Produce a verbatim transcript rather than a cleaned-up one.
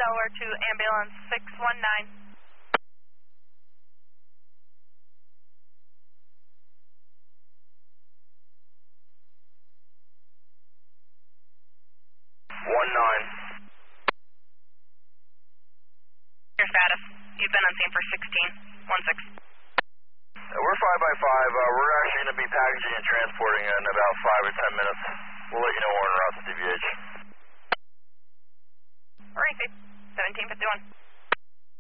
Delaware to ambulance six one nine. One nine. Your status. You've been on scene for sixteen. One six. Uh, we're five by five. Uh, we're actually going to be packaging and transporting in about five or ten minutes. We'll let you know when we're on route to D V H. All right, seventeen fifty-one.